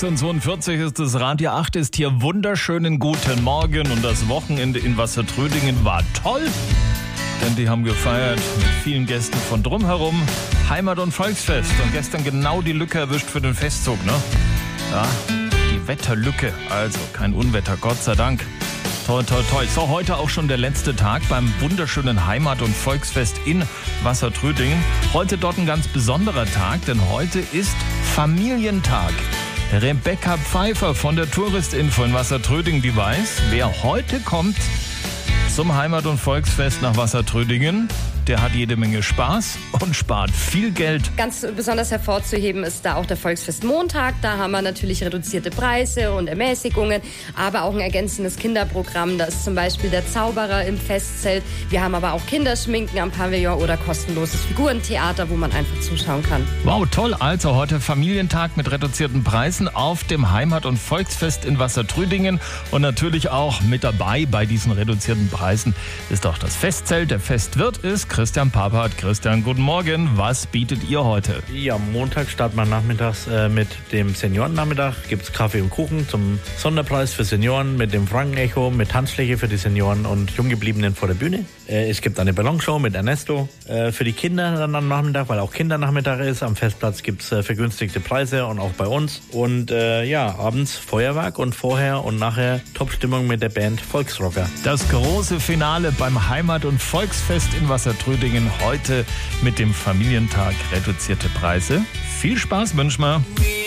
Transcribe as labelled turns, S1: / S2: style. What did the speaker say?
S1: 6:42 ist es, Radio 8 ist hier. Wunderschönen guten Morgen und das Wochenende in Wassertrödingen war toll, denn die haben gefeiert mit vielen Gästen von drumherum. Heimat- und Volksfest und gestern genau die Lücke erwischt für den Festzug, ne? Ja, die Wetterlücke, also kein Unwetter, Gott sei Dank. Toll, toll, toll. So, heute auch schon der letzte Tag beim wunderschönen Heimat- und Volksfest in Wassertrödingen. Heute dort ein ganz besonderer Tag, denn heute ist Familientag. Rebecca Pfeiffer von der Touristinfo in Wassertrödingen, die weiß, wer heute kommt zum Heimat- und Volksfest nach Wassertrödingen, der hat jede Menge Spaß und spart viel Geld.
S2: Ganz besonders hervorzuheben ist da auch der Volksfestmontag. Da haben wir natürlich reduzierte Preise und Ermäßigungen, aber auch ein ergänzendes Kinderprogramm. Da ist zum Beispiel der Zauberer im Festzelt. Wir haben aber auch Kinderschminken am Pavillon oder kostenloses Figurentheater, wo man einfach zuschauen kann.
S1: Wow, toll. Also heute Familientag mit reduzierten Preisen auf dem Heimat- und Volksfest in Wassertrödingen. Und natürlich auch mit dabei bei diesen reduzierten Preisen ist auch das Festzelt. Der Festwirt ist Christian Papert. Christian, guten Morgen. Was bietet ihr heute?
S3: Ja, Montag starten wir nachmittags mit dem Seniorennachmittag. Gibt es Kaffee und Kuchen zum Sonderpreis für Senioren mit dem Frankenecho, mit Tanzfläche für die Senioren und Junggebliebenen vor der Bühne. Es gibt eine Ballonshow mit Ernesto für die Kinder dann am Nachmittag, weil auch Kindernachmittag ist. Am Festplatz gibt es vergünstigte Preise und auch bei uns. Und abends Feuerwerk und vorher und nachher Top-Stimmung mit der Band Volksrocker.
S1: Das große Finale beim Heimat- und Volksfest in Wassertrödingen heute mit dem Familientag reduzierte Preise. Viel Spaß wünschen wir.